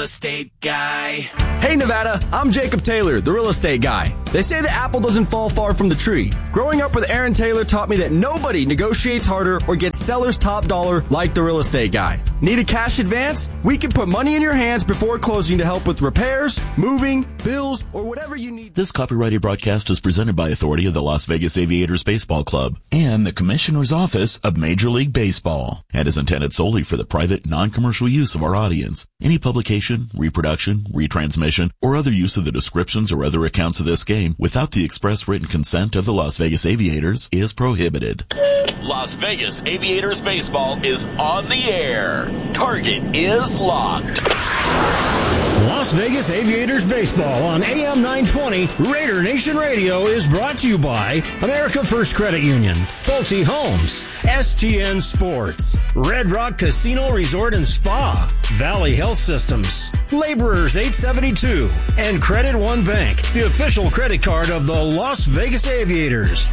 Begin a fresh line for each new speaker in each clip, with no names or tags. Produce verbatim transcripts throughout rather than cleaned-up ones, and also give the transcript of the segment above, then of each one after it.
estate guy.
Hey Nevada, I'm Jacob Taylor, the real estate guy. They say the apple doesn't fall far from the tree. Growing up with Aaron Taylor taught me that nobody negotiates harder or gets seller's top dollar like the real estate guy. Need a cash advance? We can put money in your hands before closing to help with repairs, moving, bills, or whatever you need.
This copyrighted broadcast is presented by authority of the Las Vegas Aviators Baseball Club and the Commissioner's Office of Major League Baseball, and is intended solely for the private, non-commercial use of our audience. Any publication, reproduction, retransmission, or other use of the descriptions or other accounts of this game without the express written consent of the Las Vegas Aviators is prohibited. Las Vegas Aviators Baseball is on the air. Target is locked.
Las Vegas Aviators Baseball on A M nine twenty Raider Nation Radio is brought to you by America First Credit Union, Pulte Homes, S T N Sports, Red Rock Casino Resort and Spa, Valley Health Systems, Laborers eight seventy-two, and Credit One Bank, the official credit card of the Las Vegas Aviators.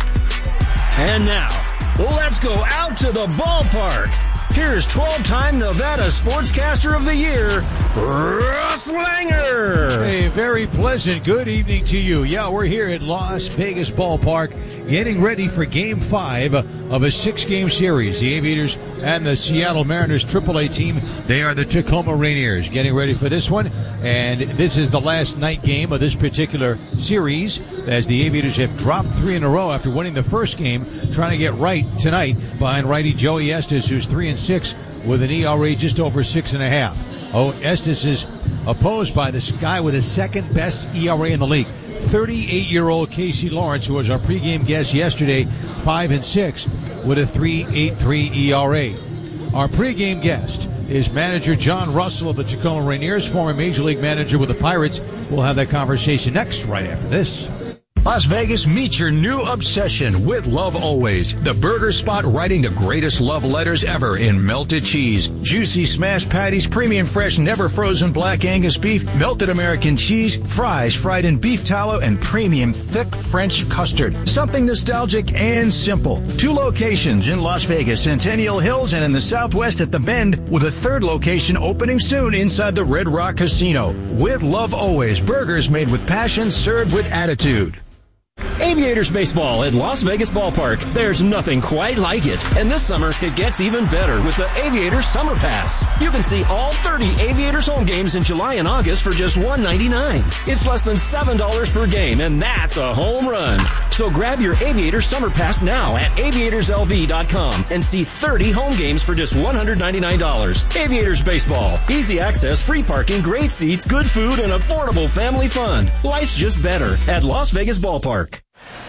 And now, let's go out to the ballpark. Here's twelve-time Nevada Sportscaster of the Year, Russ Langer.
A very pleasant good evening to you. Yeah, we're here at Las Vegas Ballpark getting ready for Game five of a six-game series. The Aviators and the Seattle Mariners triple A team, they are the Tacoma Rainiers getting ready for this one. And this is the last night game of this particular series as the Aviators have dropped three in a row after winning the first game, trying to get right tonight behind righty Joey Estes, who's three and six with an E R A just over six and a half. Oh, Estes is opposed by this guy with the second best E R A in the league, thirty-eight-year-old Casey Lawrence, who was our pregame guest yesterday, five and six with a three point eight three E R A. Our pregame guest is manager John Russell of the Tacoma Rainiers, former Major League manager with the Pirates. We'll have that conversation next, right after this.
Las Vegas, meet your new obsession with Love Always, the burger spot writing the greatest love letters ever in melted cheese, juicy smashed patties, premium fresh never frozen black Angus beef, melted American cheese, fries fried in beef tallow, and premium thick French custard. Something nostalgic and simple. Two locations in Las Vegas, Centennial Hills, and in the Southwest at the Bend, with a third location opening soon inside the Red Rock Casino. With Love Always, burgers made with passion, served with attitude.
Aviators Baseball at Las Vegas Ballpark. There's nothing quite like it. And this summer, it gets even better with the Aviators Summer Pass. You can see all thirty Aviators home games in July and August for just one ninety-nine. It's less than seven dollars per game, and that's a home run. So grab your Aviators Summer Pass now at aviators L V dot com and see thirty home games for just one hundred ninety-nine dollars. Aviators Baseball. Easy access, free parking, great seats, good food, and affordable family fun. Life's just better at Las Vegas Ballpark.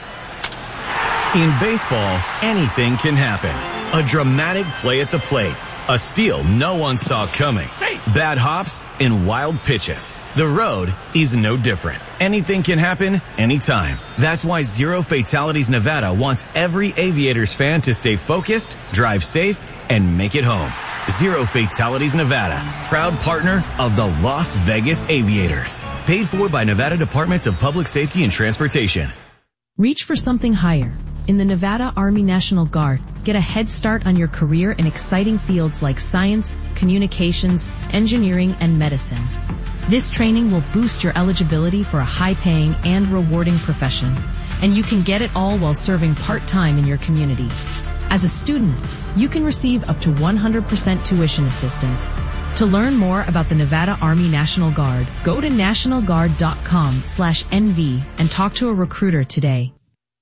In baseball, anything can happen. A dramatic play at the plate. A steal no one saw coming. Bad hops and wild pitches. The road is no different. Anything can happen anytime. That's why Zero Fatalities Nevada wants every Aviators fan to stay focused, drive safe, and make it home. Zero Fatalities Nevada, proud partner of the Las Vegas Aviators. Paid for by Nevada Departments of Public Safety and Transportation.
Reach for something higher. In the Nevada Army National Guard, get a head start on your career in exciting fields like science, communications, engineering, and medicine. This training will boost your eligibility for a high-paying and rewarding profession, and you can get it all while serving part-time in your community. As a student, you can receive up to one hundred percent tuition assistance. To learn more about the Nevada Army National Guard, go to national guard dot com slash N V and talk to a recruiter today.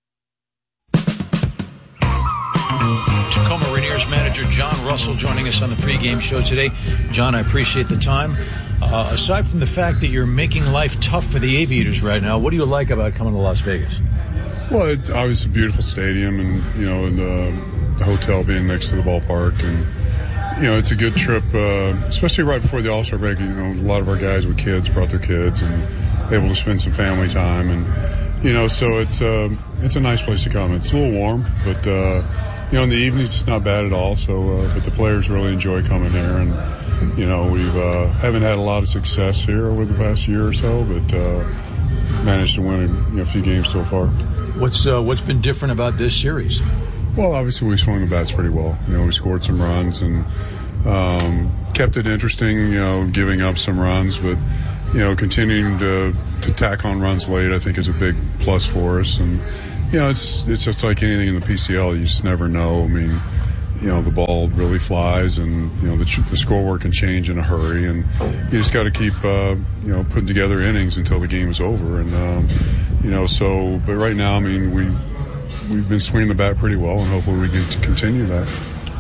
Tacoma Rainiers manager John Russell joining us on the pregame show today. John, I appreciate the time. Uh, aside from the fact that you're making life tough for the Aviators right now, what do you like about coming to Las Vegas?
Well, it, obviously a beautiful stadium, and you know, and uh, the hotel being next to the ballpark, and you know, it's a good trip, uh, especially right before the All-Star break. You know, a lot of our guys with kids brought their kids and able to spend some family time, and you know, so it's uh, it's a nice place to come. It's a little warm, but. Uh, You know, in the evenings it's not bad at all. So, uh, but the players really enjoy coming here, and you know, we've uh, haven't had a lot of success here over the past year or so, but uh, managed to win a, you know, a few games so far.
What's uh, what's been different about this series?
Well, obviously we swung the bats pretty well. You know, we scored some runs, and um, kept it interesting, you know, giving up some runs, but, you know, continuing to, to tack on runs late, I think is a big plus for us. And, you know, it's, it's just like anything in the P C L. You just never know. I mean, you know, the ball really flies, and, you know, the, the scoreboard can change in a hurry, and you just got to keep, uh, you know, putting together innings until the game is over. And, um, you know, so, but right now, I mean, we, we've been swinging the bat pretty well, and hopefully we can continue that.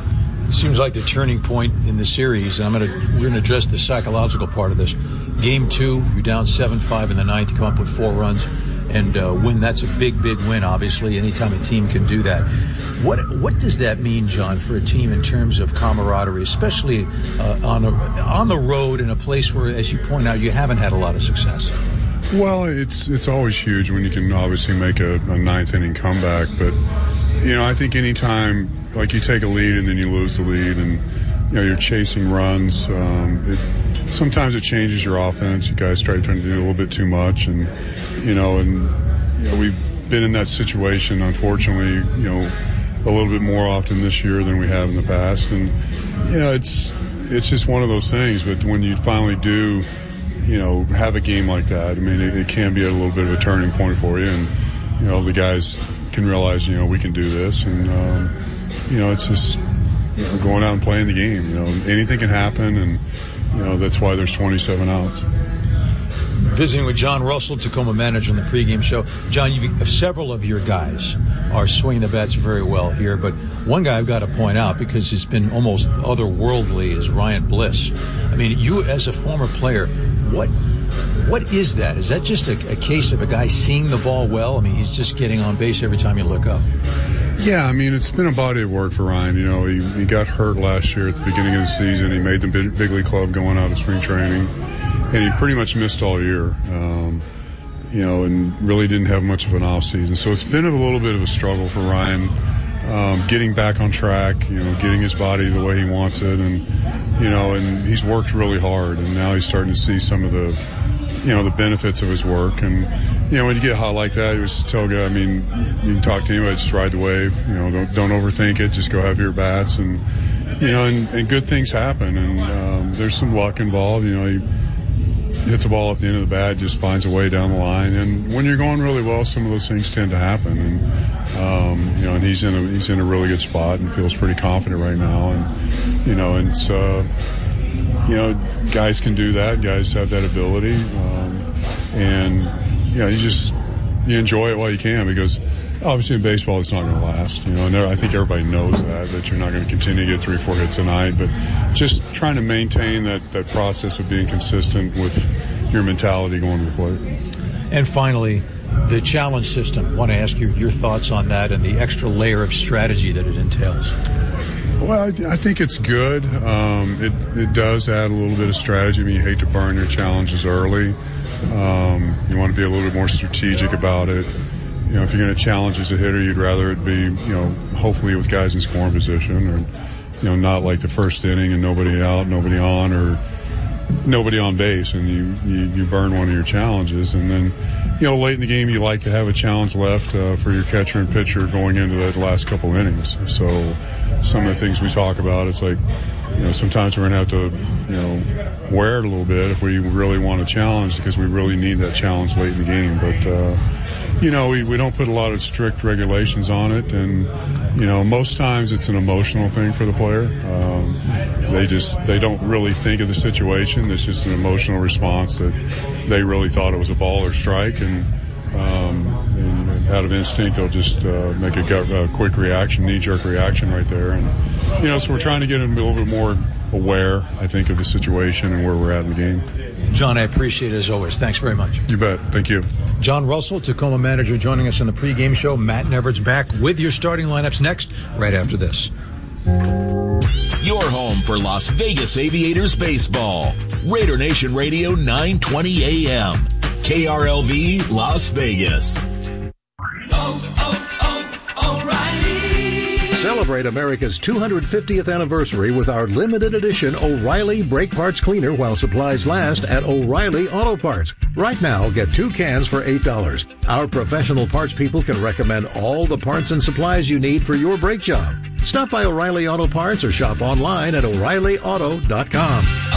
It seems like the turning point in the series, and I'm going to, we're going to address the psychological part of this. Game two, you're down seven five in the ninth, you come up with four runs and uh, win. That's a big, big win, obviously, anytime a team can do that. What what does that mean, John, for a team in terms of camaraderie, especially uh, on a, on the road in a place where, as you point out, you haven't had a lot of success?
Well, it's it's always huge when you can obviously make a, a ninth inning comeback. But, you know, I think any time, like, you take a lead and then you lose the lead, and, you know, you're chasing runs, um, it, sometimes it changes your offense. You guys try to do a little bit too much, and, you know, and you know, we've been in that situation, unfortunately, you know, a little bit more often this year than we have in the past. And, you know, it's it's just one of those things. But when you finally do, you know, have a game like that, I mean, it, it can be a little bit of a turning point for you. And, you know, the guys can realize, you know, we can do this. And, um, you know, it's just, you know, going out and playing the game. You know, anything can happen. And, you know, that's why there's twenty-seven outs.
Visiting with John Russell, Tacoma manager, on the pregame show. John, you've, several of your guys are swinging the bats very well here, but one guy I've got to point out, because he's been almost otherworldly, is Ryan Bliss. I mean, you as a former player, what what is that? Is that just a, a case of a guy seeing the ball well? I mean, he's just getting on base every time you look up.
Yeah, I mean, it's been a body of work for Ryan. You know, he, he got hurt last year at the beginning of the season. He made the big, big league club going out of spring training, and he pretty much missed all year, um, you know, and really didn't have much of an off season. So it's been a little bit of a struggle for Ryan, um, getting back on track, you know, getting his body the way he wants it. And, you know, and he's worked really hard, and now he's starting to see some of the, you know, the benefits of his work. And, you know, when you get hot like that, you just tell a guy, I mean, you can talk to anybody, just ride the wave, you know, don't, don't overthink it, just go have your bats. And, you know, and, and good things happen. And um, there's some luck involved, you know, he hits a ball at the end of the bat, just finds a way down the line. And when you're going really well, some of those things tend to happen. And um, you know, and he's in a he's in a really good spot and feels pretty confident right now. And you know, and it's uh, you know, guys can do that. Guys have that ability, um, and you know, you just you enjoy it while you can, because obviously in baseball it's not going to last. You know, and I think everybody knows that that you're not going to continue to get three, four hits a night, but just trying to maintain that that process of being consistent with your mentality going to the plate.
And finally, the challenge system. I want to ask you your thoughts on that and the extra layer of strategy that it entails.
Well, I, I think it's good. Um, it it does add a little bit of strategy. I mean, you hate to burn your challenges early. Um, you want to be a little bit more strategic about it. You know, if you're going to challenge as a hitter, you'd rather it be, you know, hopefully with guys in scoring position, or, you know, not like the first inning and nobody out, nobody on, or nobody on base, and you, you, you burn one of your challenges. And then, you know, late in the game, you like to have a challenge left uh, for your catcher and pitcher going into that last couple innings. So some of the things we talk about, it's like, you know, sometimes we're going to have to, you know, wear it a little bit if we really want a challenge, because we really need that challenge late in the game. But, uh, you know, we, we don't put a lot of strict regulations on it, and, you know, most times it's an emotional thing for the player. Um, they just, they don't really think of the situation. It's just an emotional response that they really thought it was a ball or strike, and, um, and, and out of instinct they'll just uh, make a, gut, a quick reaction, knee-jerk reaction right there. And, you know, so we're trying to get them a little bit more aware, I think, of the situation and where we're at in the game.
John, I appreciate it as always. Thanks very much.
You bet. Thank you.
John Russell, Tacoma manager, joining us on the pregame show. Matt Nevert's back with your starting lineups next, right after this.
Your home for Las Vegas Aviators baseball. Raider Nation Radio, nine twenty A M. K R L V, Las Vegas.
Oh, oh, oh, O'Reilly. Celebrate America's two hundred fiftieth anniversary with our limited edition O'Reilly Brake Parts Cleaner while supplies last at O'Reilly Auto Parts. Right now, get two cans for eight dollars. Our professional parts people can recommend all the parts and supplies you need for your brake job. Stop by O'Reilly Auto Parts or shop online at O'Reilly Auto dot com.